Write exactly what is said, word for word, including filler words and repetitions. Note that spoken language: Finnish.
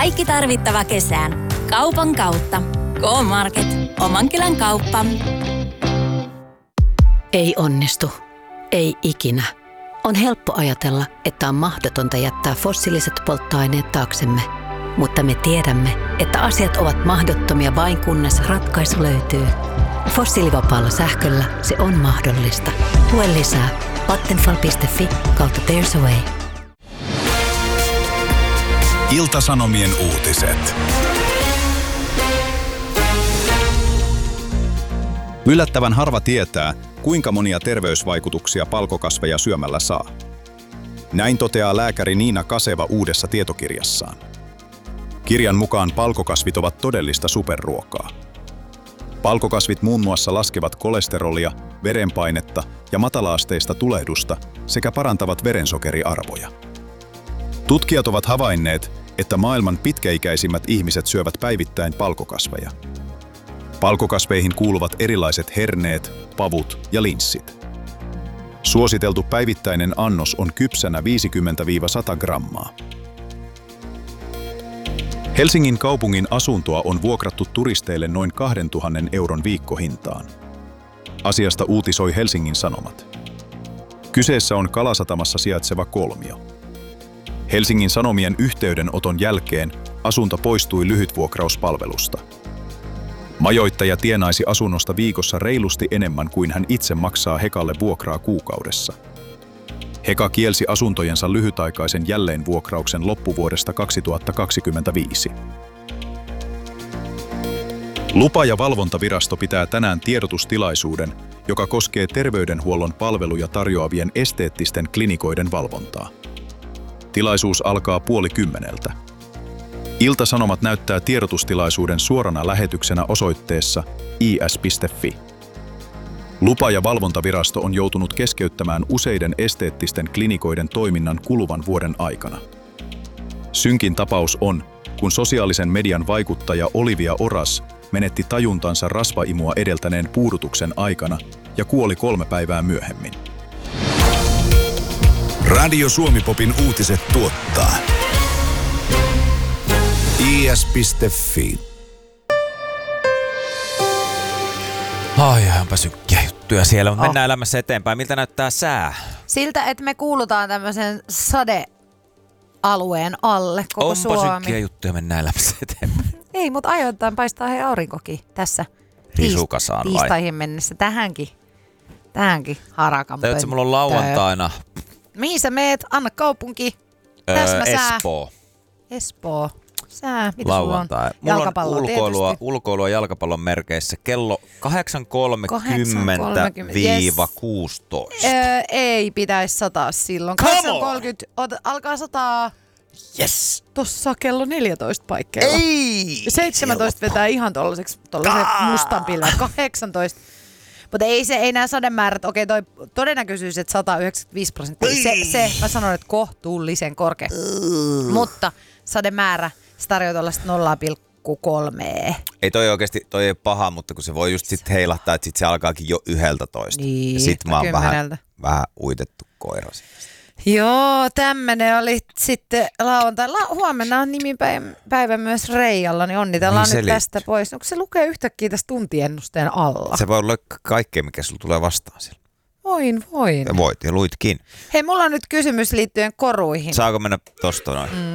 Kaikki tarvittava kesään. Kaupan kautta. K-Market. Oman kylän kauppa. Ei onnistu. Ei ikinä. On helppo ajatella, että on mahdotonta jättää fossiiliset polttoaineet taaksemme. Mutta me tiedämme, että asiat ovat mahdottomia vain kunnes ratkaisu löytyy. Fossiilivapaalla sähköllä se on mahdollista. Lue lisää vattenfall piste fi kautta There's a Way. Ilta-Sanomien uutiset. Yllättävän harva tietää, kuinka monia terveysvaikutuksia palkokasveja syömällä saa. Näin toteaa lääkäri Niina Kaseva uudessa tietokirjassaan. Kirjan mukaan palkokasvit ovat todellista superruokaa. Palkokasvit muun muassa laskevat kolesterolia, verenpainetta ja matalaasteista tulehdusta sekä parantavat verensokeriarvoja. Tutkijat ovat havainneet, että maailman pitkäikäisimmät ihmiset syövät päivittäin palkokasveja. Palkokasveihin kuuluvat erilaiset herneet, pavut ja linssit. Suositeltu päivittäinen annos on kypsänä viisikymmentä sata grammaa. Helsingin kaupungin asuntoa on vuokrattu turisteille noin kahdentuhannen euron viikkohintaan. Asiasta uutisoi Helsingin Sanomat. Kyseessä on Kalasatamassa sijaitseva kolmio. Helsingin Sanomien yhteydenoton jälkeen asunto poistui lyhytvuokrauspalvelusta. Majoittaja tienaisi asunnosta viikossa reilusti enemmän kuin hän itse maksaa Hekalle vuokraa kuukaudessa. Heka kielsi asuntojensa lyhytaikaisen jälleenvuokrauksen loppuvuodesta kaksituhattakaksikymmentäviisi. Lupa- ja valvontavirasto pitää tänään tiedotustilaisuuden, joka koskee terveydenhuollon palveluja tarjoavien esteettisten klinikoiden valvontaa. Tilaisuus alkaa puoli kymmeneltä. Ilta-Sanomat näyttää tiedotustilaisuuden suorana lähetyksenä osoitteessa i s piste fi. Lupa- ja valvontavirasto on joutunut keskeyttämään useiden esteettisten klinikoiden toiminnan kuluvan vuoden aikana. Synkin tapaus on, kun sosiaalisen median vaikuttaja Olivia Oras menetti tajuntansa rasvaimua edeltäneen puudutuksen aikana ja kuoli kolme päivää myöhemmin. Radio Suomi-popin uutiset tuottaa i s piste fi. Ai, onpa sykkiä juttuja siellä, mutta oh. mennään elämässä eteenpäin. Miltä näyttää sää? Siltä, että me kuulutaan tämmöisen sadealueen alle koko onpa Suomi. Onpa sykkiä juttuja, mennään elämässä eteenpäin. Ei, mutta ajoittain paistaa he aurinkokin tässä Risukasaan vai? Tiistaihin mennessä. Tähänkin, tähänkin harakan Tai että mulla on lauantaina. Mihin sä meet? Anna kaupunki. Öö, Espoo. Espoo. Sää, mitä lauantai. sulla on? Mulla Jalkapallo, on ulkoilua, tietysti. ulkoilua jalkapallon merkeissä kello kahdeksan kolmekymmentä kuusitoista. Öö, ei pitäisi sataa silloin. kahdeksan kolmekymmentä alkaa sataa. Yes. Tossa kello neljätoista paikkeilla. Ei! seitsemäntoista vetää ihan tollaseksi mustan pilven. kahdeksantoista. Mutta ei se, ei nämä sademäärät, okei toi todennäköisyys, että sata yhdeksänkymmentäviisi prosenttia, se, se mä sanon, että kohtuullisen korkea. Uh. Mutta sademäärä, se tarjoaa tuollaista nolla pilkku kolme. Ei toi oikeesti, toi ei paha, mutta kun se voi just sit heilahtaa, että sit se alkaakin jo yhdeltä toista. Niin, ja sit mä oon vähän, vähän uitettu koira. Joo, tämmönen oli sitten lauantai. La- huomenna on nimipäivä myös Reijalla, niin onnitellaan niin nyt tästä pois. Onko se lukee yhtäkkiä tässä tuntiennusteen alla? Se voi olla kaikkea, mikä sulla tulee vastaan siellä. Voin, voin. Ja voit, ja luitkin. Hei, mulla on nyt kysymys liittyen koruihin. Saako mennä tosta noin? Mm.